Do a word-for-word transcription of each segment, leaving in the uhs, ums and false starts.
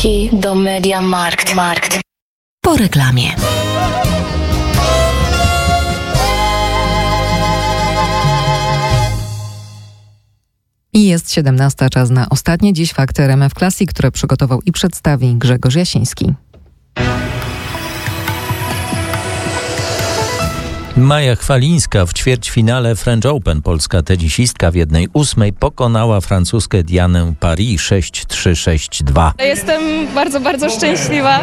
Key do Mediamarkt. Markt. Po reklamie. I jest siedemnasta, czas na ostatnie dziś fakty R M F Classic, które przygotował i przedstawi Grzegorz Jasiński. Maja Chwalińska w ćwierćfinale French Open. Polska tenisistka w jednej ósmej pokonała francuskę Dianę Paris sześć trzy sześć dwa. Jestem bardzo, bardzo szczęśliwa.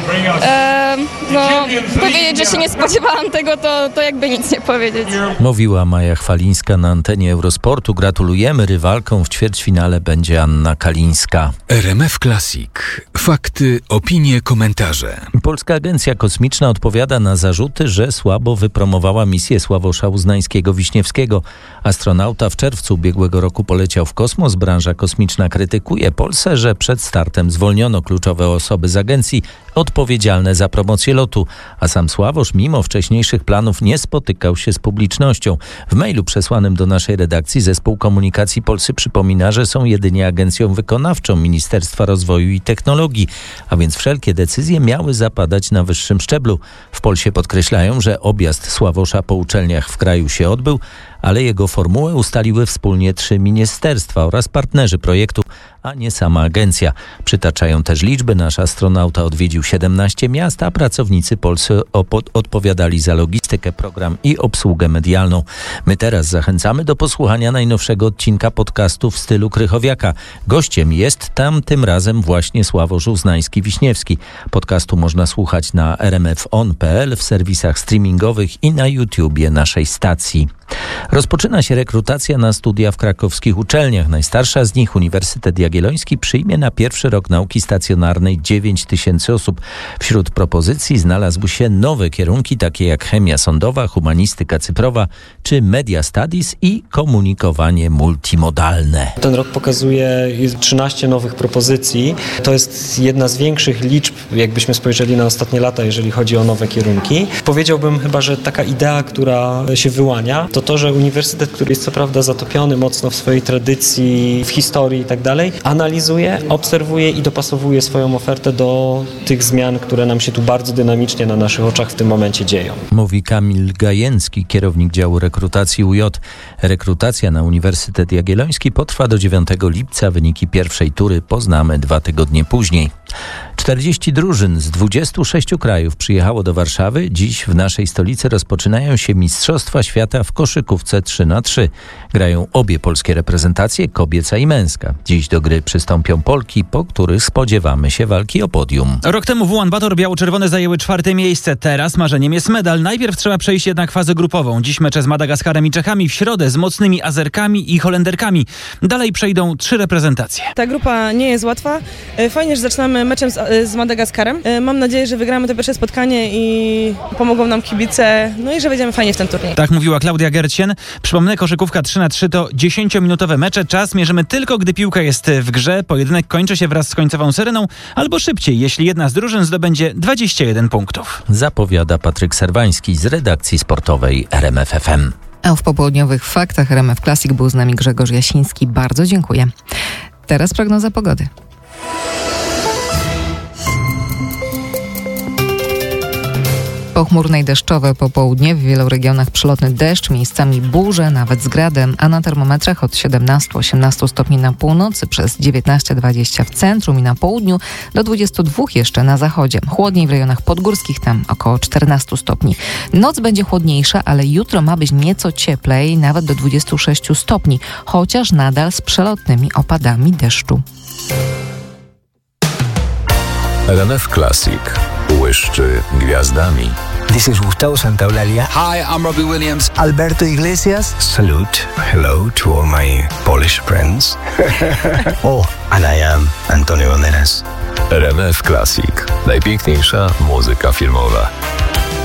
E, no, powiedzieć, że się nie spodziewałam tego, to, to jakby nic nie powiedzieć. Mówiła Maja Chwalińska na antenie Eurosportu. Gratulujemy. Rywalką w ćwierćfinale będzie Anna Kalińska. R M F Classic. Fakty, opinie, komentarze. Polska Agencja Kosmiczna odpowiada na zarzuty, że słabo wypromowała misję Sławosza Uznańskiego-Wiśniewskiego. Astronauta w czerwcu ubiegłego roku poleciał w kosmos. Branża kosmiczna krytykuje Polsce, że przed startem zwolniono kluczowe osoby z agencji odpowiedzialne za promocję lotu, a sam Sławosz mimo wcześniejszych planów nie spotykał się z publicznością. W mailu przesłanym do naszej redakcji Zespół Komunikacji Polsy przypomina, że są jedynie agencją wykonawczą Ministerstwa Rozwoju i Technologii, a więc wszelkie decyzje miały zapadać na wyższym szczeblu. W Polsie podkreślają, że objazd Sławosza po uczelniach w kraju się odbył, ale jego formułę ustaliły wspólnie trzy ministerstwa oraz partnerzy projektu, a nie sama agencja. Przytaczają też liczby. Nasz astronauta odwiedził siedemnaście miast, a pracownicy polscy op- odpowiadali za logistykę, program i obsługę medialną. My teraz zachęcamy do posłuchania najnowszego odcinka podcastu w stylu Krychowiaka. Gościem jest tam tym razem właśnie Sławosz Uznański-Wiśniewski. Podcastu można słuchać na r m f on kropka p l, w serwisach streamingowych i na YouTubie naszej stacji. Rozpoczyna się rekrutacja na studia w krakowskich uczelniach. Najstarsza z nich, Uniwersytet Jagielloński, przyjmie na pierwszy rok nauki stacjonarnej dziewięć tysięcy osób. Wśród propozycji znalazły się nowe kierunki, takie jak chemia sądowa, humanistyka cyfrowa czy media studies i komunikowanie multimodalne. Ten rok pokazuje trzynaście nowych propozycji. To jest jedna z większych liczb, jakbyśmy spojrzeli na ostatnie lata, jeżeli chodzi o nowe kierunki. Powiedziałbym chyba, że taka idea, która się wyłania, to to, że uniwersytet, który jest co prawda zatopiony mocno w swojej tradycji, w historii i tak dalej, analizuje, obserwuje i dopasowuje swoją ofertę do tych zmian, które nam się tu bardzo dynamicznie na naszych oczach w tym momencie dzieją. Mówi Kamil Gajęcki, kierownik działu rekrutacji U J. Rekrutacja na Uniwersytet Jagielloński potrwa do dziewiątego lipca. Wyniki pierwszej tury poznamy dwa tygodnie później. czterdzieści drużyn z dwudziestu sześciu krajów przyjechało do Warszawy. Dziś w naszej stolicy rozpoczynają się Mistrzostwa Świata w koszykówce trzy na trzy. Grają obie polskie reprezentacje, kobieca i męska. Dziś do gry przystąpią Polki, po których spodziewamy się walki o podium. Rok temu w Ulaanbaatar biało-czerwone zajęły czwarte miejsce. Teraz marzeniem jest medal. Najpierw trzeba przejść jednak fazę grupową. Dziś mecze z Madagaskarem i Czechami, w środę z mocnymi Azerkami i Holenderkami. Dalej przejdą trzy reprezentacje. Ta grupa nie jest łatwa. Fajnie, że zaczynamy meczem z, z Madagaskarem. Mam nadzieję, że wygramy to pierwsze spotkanie i pomogą nam kibice, no i że wejdziemy fajnie w ten turniej. Tak mówiła Klaudia Gercien. Przypomnę, koszykówka trzy na trzy to dziesięciominutowe mecze. Czas mierzymy tylko, gdy piłka jest w grze. Pojedynek kończy się wraz z końcową syreną, albo szybciej, jeśli jedna z drużyn zdobędzie dwadzieścia jeden punktów. Zapowiada Patryk Serwański z redakcji sportowej R M F F M. A w popołudniowych faktach R M F Classic był z nami Grzegorz Jasiński. Bardzo dziękuję. Teraz prognoza pogody. Pochmurne i deszczowe popołudnie, w wielu regionach przelotny deszcz, miejscami burze, nawet z gradem, a na termometrach od siedemnastu do osiemnastu stopni na północy, przez dziewiętnaście do dwudziestu w centrum i na południu, do dwudziestu dwóch jeszcze na zachodzie. Chłodniej w rejonach podgórskich, tam około czternastu stopni. Noc będzie chłodniejsza, ale jutro ma być nieco cieplej, nawet do dwudziestu sześciu stopni, chociaż nadal z przelotnymi opadami deszczu. R M F Classic błyszczy gwiazdami. This is Gustavo Santaolalla. Hi, I'm Robbie Williams. Alberto Iglesias. Salute. Hello to all my Polish friends. Oh, and I am Antonio Banderas. R M F Classic. Najpiękniejsza muzyka filmowa.